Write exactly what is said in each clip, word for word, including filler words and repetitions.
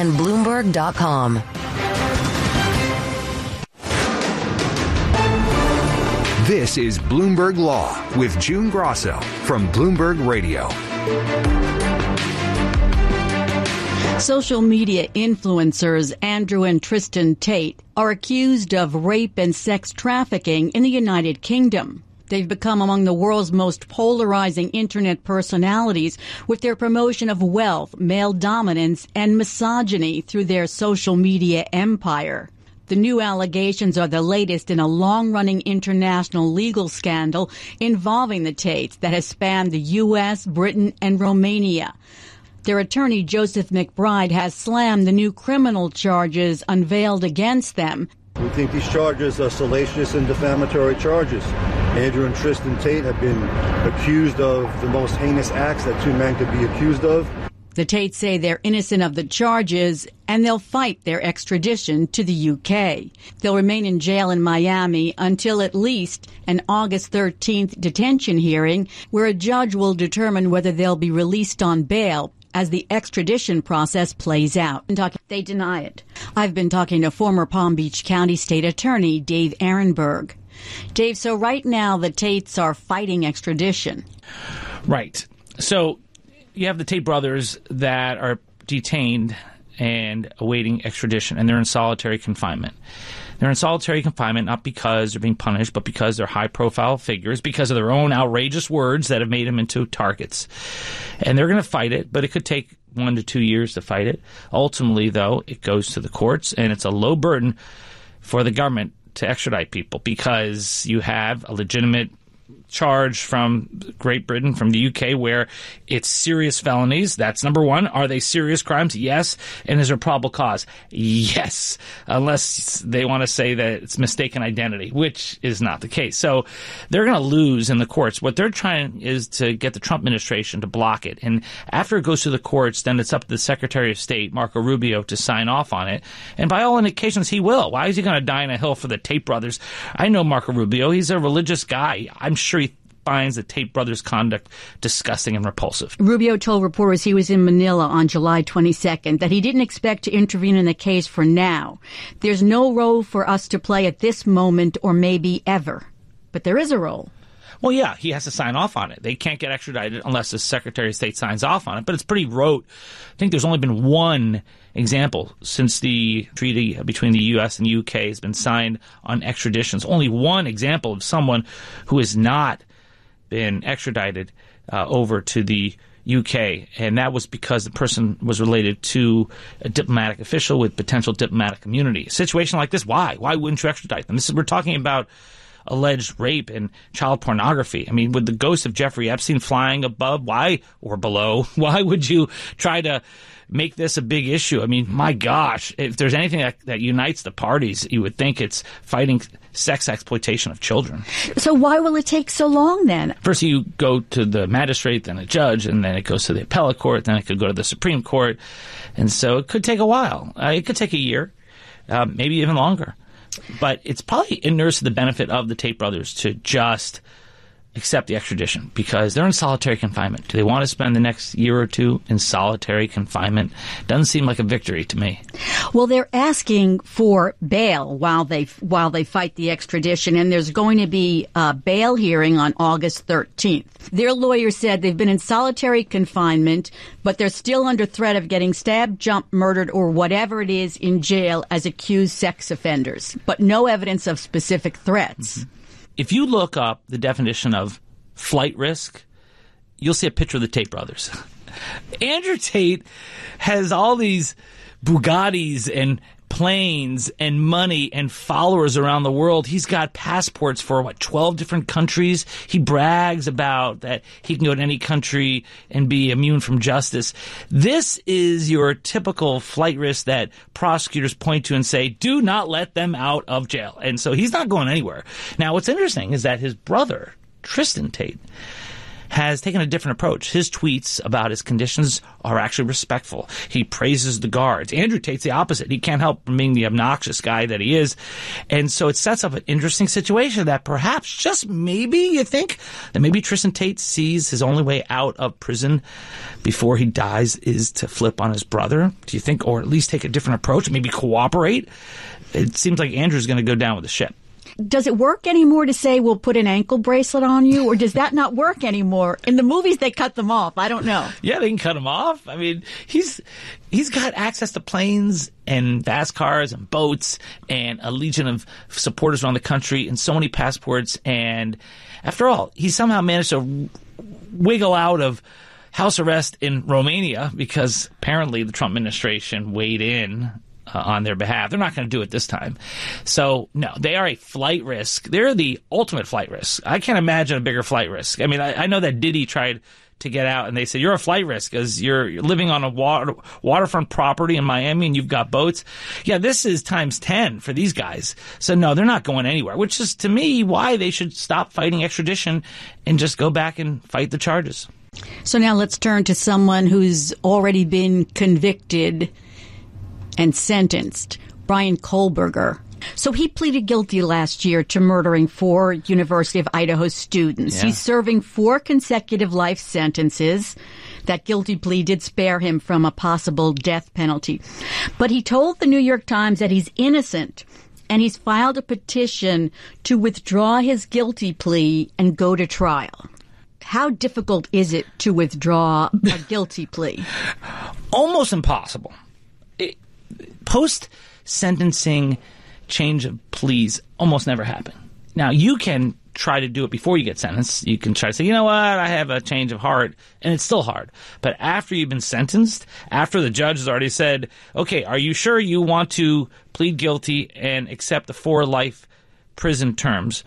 and Bloomberg dot com. This is Bloomberg Law with June Grosso from Bloomberg Radio. Social media influencers Andrew and Tristan Tate are accused of rape and sex trafficking in the United Kingdom. They've become among the world's most polarizing internet personalities with their promotion of wealth, male dominance, and misogyny through their social media empire. The new allegations are the latest in a long-running international legal scandal involving the Tates that has spanned the U S, Britain, and Romania. Their attorney, Joseph McBride, has slammed the new criminal charges unveiled against them. We think these charges are salacious and defamatory charges. Andrew and Tristan Tate have been accused of the most heinous acts that two men could be accused of. The Tates say they're innocent of the charges, and they'll fight their extradition to the U K. They'll remain in jail in Miami until at least an August thirteenth detention hearing, where a judge will determine whether they'll be released on bail as the extradition process plays out. They deny it. I've been talking to former Palm Beach County State Attorney Dave Ehrenberg. Dave, so right now the Tates are fighting extradition. Right. So you have the Tate brothers that are detained and awaiting extradition, and they're in solitary confinement. They're in solitary confinement not because they're being punished, but because they're high-profile figures, because of their own outrageous words that have made them into targets. And they're going to fight it, but it could take one to two years to fight it. Ultimately, though, it goes to the courts, and it's a low burden for the government to extradite people because you have a legitimate charge from Great Britain, from the U K, where it's serious felonies. That's number one. Are they serious crimes? Yes. And is there probable cause? Yes. Unless they want to say that it's mistaken identity, which is not the case. So they're going to lose in the courts. What they're trying is to get the Trump administration to block it. And after it goes to the courts, then it's up to the Secretary of State, Marco Rubio, to sign off on it. And by all indications, he will. Why is he going to die in a hill for the Tate brothers? I know Marco Rubio. He's a religious guy. I'm sure he finds the Tate brothers' conduct disgusting and repulsive. Rubio told reporters he was in Manila on July twenty-second that he didn't expect to intervene in the case for now. There's no role for us to play at this moment or maybe ever. But there is a role. Well, yeah, he has to sign off on it. They can't get extradited unless the Secretary of State signs off on it. But it's pretty rote. I think there's only been one example since the treaty between the U S and the U K has been signed on extraditions. Only one example of someone who has not been extradited uh, over to the U K, and that was because the person was related to a diplomatic official with potential diplomatic immunity. A situation like this, why? Why wouldn't you extradite them? This is, we're talking about alleged rape and child pornography. I mean, with the ghost of Jeffrey Epstein flying above, why, or below, why would you try to make this a big issue? I mean, my gosh, if there's anything that, that unites the parties, you would think it's fighting sex exploitation of children. So why will it take so long then? First you go to the magistrate, then a judge, and then it goes to the appellate court, then it could go to the Supreme Court. And so it could take a while. Uh, it could take a year, uh, maybe even longer. But it's probably inures to the benefit of the Tate brothers to just accept the extradition because they're in solitary confinement. Do they want to spend the next year or two in solitary confinement? Doesn't seem like a victory to me. Well, they're asking for bail while they while they fight the extradition, and there's going to be a bail hearing on August thirteenth. Their lawyer said they've been in solitary confinement, but they're still under threat of getting stabbed, jumped, murdered, or whatever it is in jail as accused sex offenders, but no evidence of specific threats. Mm-hmm. If you look up the definition of flight risk, you'll see a picture of the Tate brothers. Andrew Tate has all these Bugattis and planes and money and followers around the world. He's got passports for, what, twelve different countries? He brags about that he can go to any country and be immune from justice. This is your typical flight risk that prosecutors point to and say, do not let them out of jail. And so he's not going anywhere. Now, what's interesting is that his brother, Tristan Tate, has taken a different approach. His tweets about his conditions are actually respectful. He praises the guards. Andrew Tate's the opposite. He can't help from being the obnoxious guy that he is. And so it sets up an interesting situation that perhaps, just maybe, you think, that maybe Tristan Tate sees his only way out of prison before he dies is to flip on his brother. Do you think, or at least take a different approach, maybe cooperate? It seems like Andrew's going to go down with the ship. Does it work anymore to say we'll put an ankle bracelet on you, or does that not work anymore? In the movies, they cut them off. I don't know. Yeah, they can cut him off. I mean, he's he's got access to planes and fast cars and boats and a legion of supporters around the country and so many passports. And after all, he somehow managed to wiggle out of house arrest in Romania because apparently the Trump administration weighed in Uh, on their behalf. They're not going to do it this time. So, no, they are a flight risk. They're the ultimate flight risk. I can't imagine a bigger flight risk. I mean, I, I know that Diddy tried to get out, and they said, you're a flight risk because you're, you're living on a water, waterfront property in Miami and you've got boats. Yeah, this is times ten for these guys. So, no, they're not going anywhere, which is, to me, why they should stop fighting extradition and just go back and fight the charges. So now let's turn to someone who's already been convicted and sentenced, Bryan Kohberger. So he pleaded guilty last year to murdering four University of Idaho students. Yeah. He's serving four consecutive life sentences. That guilty plea did spare him from a possible death penalty. But he told the New York Times that he's innocent, and he's filed a petition to withdraw his guilty plea and go to trial. How difficult is it to withdraw a guilty plea? Almost impossible. It, Post-sentencing change of pleas almost never happen. Now, you can try to do it before you get sentenced. You can try to say, you know what, I have a change of heart, and it's still hard. But after you've been sentenced, after the judge has already said, okay, are you sure you want to plead guilty and accept the four life prison terms?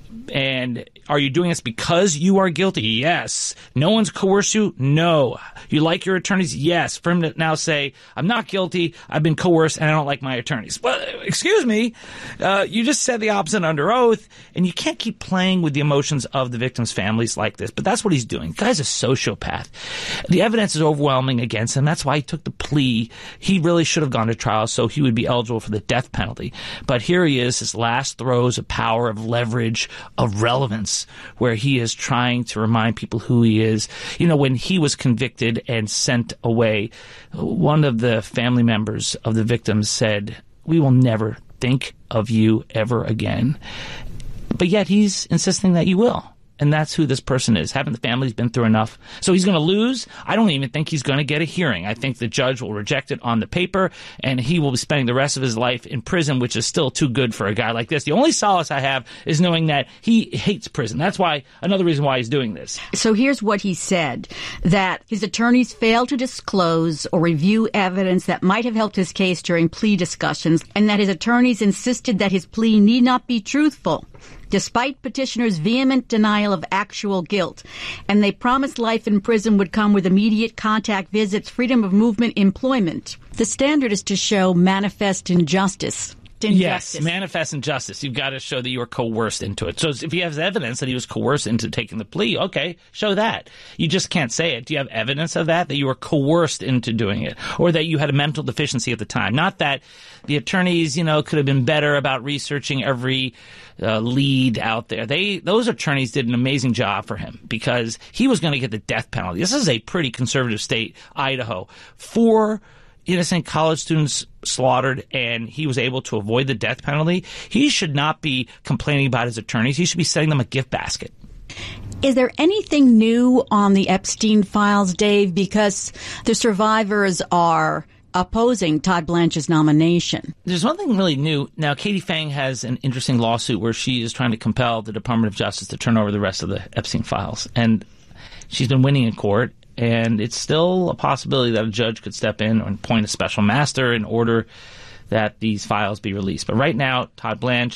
And are you doing this because you are guilty? Yes. No one's coerced you? No. You like your attorneys? Yes. For him to now say, I'm not guilty, I've been coerced, and I don't like my attorneys. Well, excuse me. Uh, you just said the opposite under oath, and you can't keep playing with the emotions of the victims' families like this. But that's what he's doing. The guy's a sociopath. The evidence is overwhelming against him. That's why he took the plea. He really should have gone to trial so he would be eligible for the death penalty. But here he is, his last throes of power, of leverage, of relevance, where he is trying to remind people who he is. You know, when he was convicted and sent away, one of the family members of the victims said, we will never think of you ever again. But yet he's insisting that you will. And that's who this person is. Haven't the families been through enough? So he's going to lose. I don't even think he's going to get a hearing. I think the judge will reject it on the paper, and he will be spending the rest of his life in prison, which is still too good for a guy like this. The only solace I have is knowing that he hates prison. That's why, another reason why he's doing this. So here's what he said, that his attorneys failed to disclose or review evidence that might have helped his case during plea discussions, and that his attorneys insisted that his plea need not be truthful, despite petitioner's vehement denial of actual guilt. And they promised life in prison would come with immediate contact visits, freedom of movement, employment. The standard is to show manifest injustice. Yes, manifest injustice. You've got to show that you were coerced into it. So if he has evidence that he was coerced into taking the plea, okay, show that. You just can't say it. Do you have evidence of that, that you were coerced into doing it, or that you had a mental deficiency at the time? Not that the attorneys, you know, could have been better about researching every uh, lead out there. They those attorneys did an amazing job for him because he was going to get the death penalty. This is a pretty conservative state, Idaho. Four innocent college students slaughtered, and he was able to avoid the death penalty. He should not be complaining about his attorneys. He should be sending them a gift basket. Is there anything new on the Epstein files, Dave? Because the survivors are opposing Todd Blanche's nomination. There's one thing really new. Now, Katie Fang has an interesting lawsuit where she is trying to compel the Department of Justice to turn over the rest of the Epstein files. And she's been winning in court. And it's still a possibility that a judge could step in and appoint a special master in order that these files be released. But right now, Todd Blanche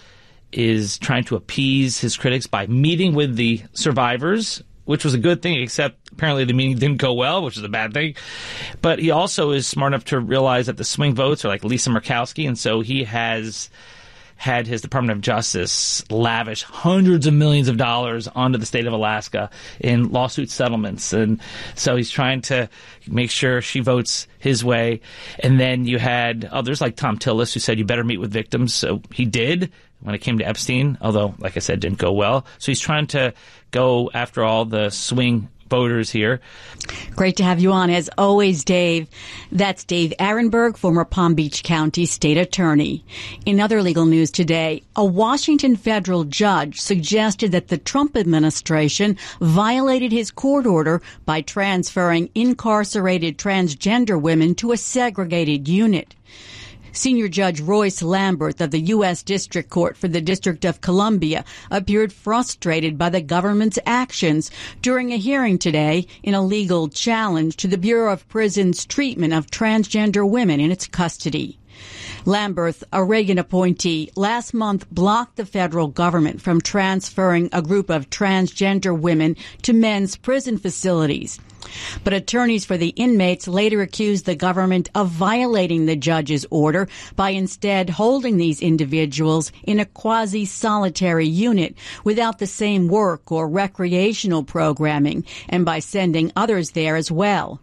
is trying to appease his critics by meeting with the survivors, which was a good thing, except apparently the meeting didn't go well, which is a bad thing. But he also is smart enough to realize that the swing votes are like Lisa Murkowski, and so he has had his Department of Justice lavish hundreds of millions of dollars onto the state of Alaska in lawsuit settlements. And so he's trying to make sure she votes his way. And then you had others like Tom Tillis who said, you better meet with victims. So he did when it came to Epstein, although, like I said, didn't go well. So he's trying to go after all the swing voters here. Great to have you on, as always, Dave. That's Dave Arenberg, former Palm Beach County State Attorney. In other legal news today, a Washington federal judge suggested that the Trump administration violated his court order by transferring incarcerated transgender women to a segregated unit. Senior Judge Royce Lamberth of the U S District Court for the District of Columbia appeared frustrated by the government's actions during a hearing today in a legal challenge to the Bureau of Prisons' treatment of transgender women in its custody. Lamberth, a Reagan appointee, last month blocked the federal government from transferring a group of transgender women to men's prison facilities. But attorneys for the inmates later accused the government of violating the judge's order by instead holding these individuals in a quasi-solitary unit without the same work or recreational programming, and by sending others there as well.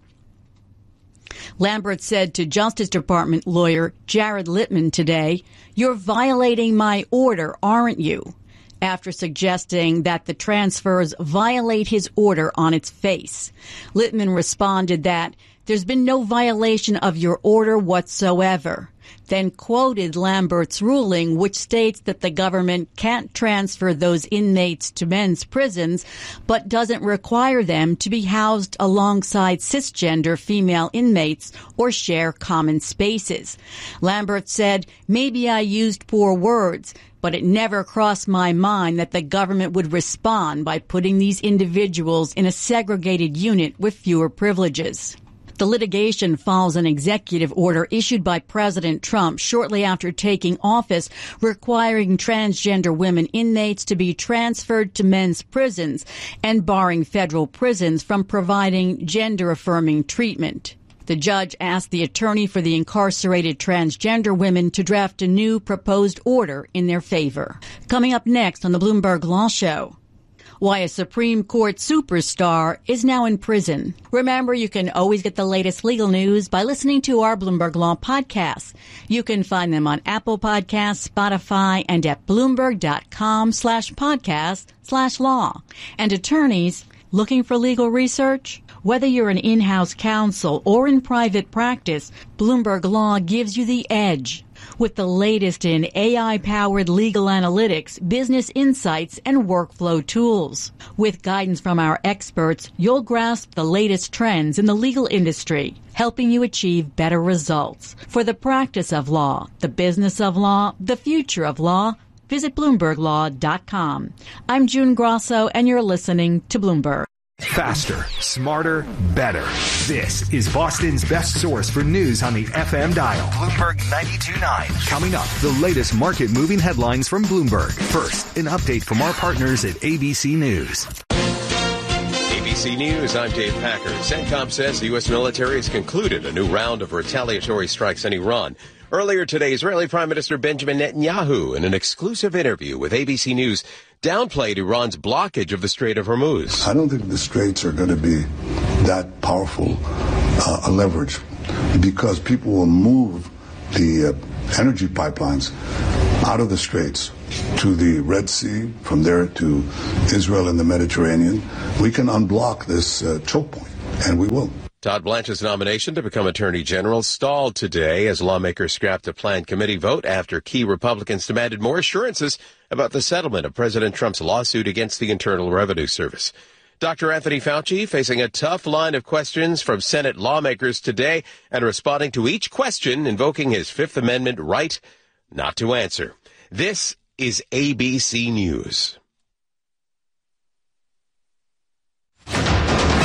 Lamberth said to Justice Department lawyer Jared Littman today, "You're violating my order, aren't you?" after suggesting that the transfers violate his order on its face. Littman responded that there's been no violation of your order whatsoever, then quoted Lamberth's ruling, which states that the government can't transfer those inmates to men's prisons, but doesn't require them to be housed alongside cisgender female inmates or share common spaces. Lamberth said, "Maybe I used poor words, but it never crossed my mind that the government would respond by putting these individuals in a segregated unit with fewer privileges." The litigation follows an executive order issued by President Trump shortly after taking office, requiring transgender women inmates to be transferred to men's prisons and barring federal prisons from providing gender-affirming treatment. The judge asked the attorney for the incarcerated transgender women to draft a new proposed order in their favor. Coming up next on the Bloomberg Law Show, why a Supreme Court superstar is now in prison. Remember, you can always get the latest legal news by listening to our Bloomberg Law podcasts. You can find them on Apple Podcasts, Spotify, and at Bloomberg.com slash podcast slash law. And attorneys looking for legal research? Whether you're an in-house counsel or in private practice, Bloomberg Law gives you the edge. With the latest in A I-powered legal analytics, business insights, and workflow tools. With guidance from our experts, you'll grasp the latest trends in the legal industry, helping you achieve better results. For the practice of law, the business of law, the future of law, visit Bloomberg Law dot com. I'm June Grosso, and you're listening to Bloomberg. Faster, smarter, better. This is Boston's best source for news on the F M dial. Bloomberg ninety-two point nine. Coming up, the latest market-moving headlines from Bloomberg. First, an update from our partners at A B C News. A B C News, I'm Dave Packer. CENTCOM says the U S military has concluded a new round of retaliatory strikes on Iran. Earlier today, Israeli Prime Minister Benjamin Netanyahu, in an exclusive interview with A B C News, downplayed Iran's blockage of the Strait of Hormuz. I don't think the straits are going to be that powerful uh, a leverage, because people will move the uh, energy pipelines out of the straits to the Red Sea, from there to Israel and the Mediterranean. We can unblock this uh, choke point, and we will. Todd Blanche's nomination to become Attorney General stalled today as lawmakers scrapped a planned committee vote after key Republicans demanded more assurances about the settlement of President Trump's lawsuit against the Internal Revenue Service. Doctor Anthony Fauci facing a tough line of questions from Senate lawmakers today and responding to each question, invoking his Fifth Amendment right not to answer. This is A B C News.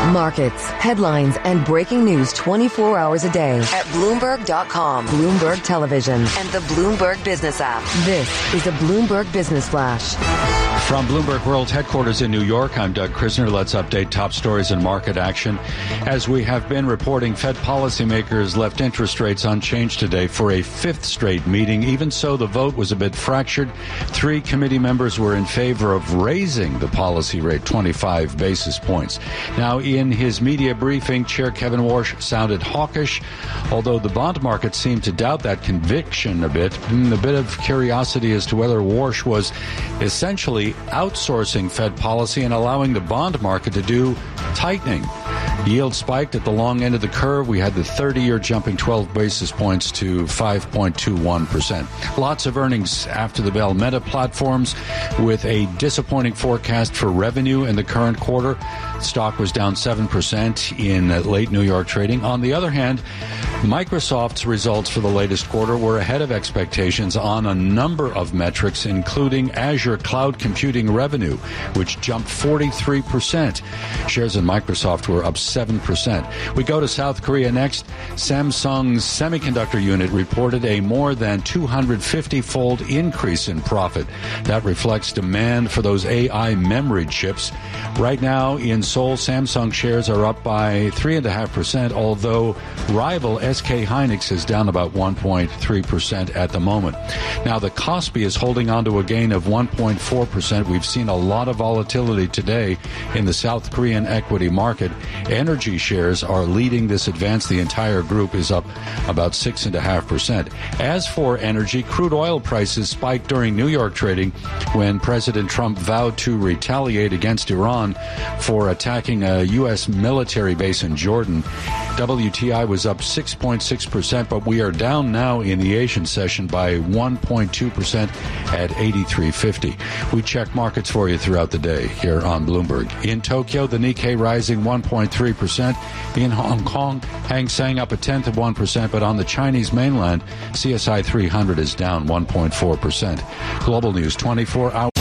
Markets, headlines, and breaking news twenty-four hours a day at Bloomberg dot com, Bloomberg Television, and the Bloomberg Business app. This is a Bloomberg Business Flash. From Bloomberg World Headquarters in New York, I'm Doug Krisner. Let's update top stories and market action. As we have been reporting, Fed policymakers left interest rates unchanged today for a fifth straight meeting. Even so, the vote was a bit fractured. Three committee members were in favor of raising the policy rate twenty-five basis points. Now, in his media briefing, Chair Kevin Warsh sounded hawkish, although the bond market seemed to doubt that conviction a bit. A bit of curiosity as to whether Warsh was essentially outsourcing Fed policy and allowing the bond market to do tightening. Yield spiked at the long end of the curve. We had the thirty-year jumping twelve basis points to five point two one percent. Lots of earnings after the bell. Meta Platforms with a disappointing forecast for revenue in the current quarter. Stock was down seven percent in late New York trading. On the other hand, Microsoft's results for the latest quarter were ahead of expectations on a number of metrics, including Azure cloud computing revenue, which jumped forty-three percent. Shares in Microsoft were up seven percent. We go to South Korea next. Samsung's semiconductor unit reported a more than two hundred fifty-fold increase in profit. That reflects demand for those A I memory chips. Right now in Seoul, Samsung shares are up by three point five percent, although rival S K Hynix is down about one point three percent at the moment. Now, the Kospi is holding on to a gain of one point four percent. We've seen a lot of volatility today in the South Korean equity market. Energy shares are leading this advance. The entire group is up about six point five percent. As for energy, crude oil prices spiked during New York trading when President Trump vowed to retaliate against Iran for attacking a U S military base in Jordan. W T I was up six point six percent, but we are down now in the Asian session by one point two percent at eighty-three fifty. We check markets for you throughout the day here on Bloomberg. In Tokyo, the Nikkei rising one point three percent. In Hong Kong, Hang Seng up a tenth of one percent, but on the Chinese mainland, C S I three hundred is down one point four percent. Global News twenty-four hours.